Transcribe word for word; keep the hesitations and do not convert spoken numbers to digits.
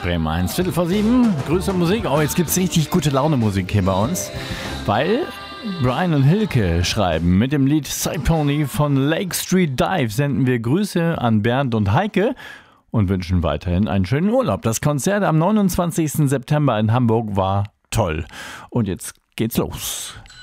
Bremen eins. Viertel vor sieben, Grüße Musik. Oh, jetzt gibt's richtig gute Laune Musik hier bei uns, weil Brian und Hilke schreiben, mit dem Lied Side Pony von Lake Street Dive senden wir Grüße an Bernd und Heike und wünschen weiterhin einen schönen Urlaub. Das Konzert am neunundzwanzigsten September in Hamburg war toll. Und jetzt geht's los.